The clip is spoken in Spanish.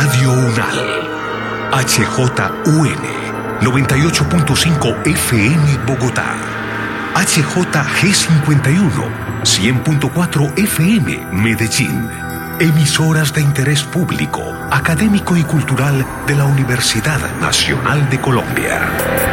Radio UNAL, HJUN 98.5 FM Bogotá, HJG51 100.4 FM Medellín. Emisoras de interés público, académico y cultural de la Universidad Nacional de Colombia.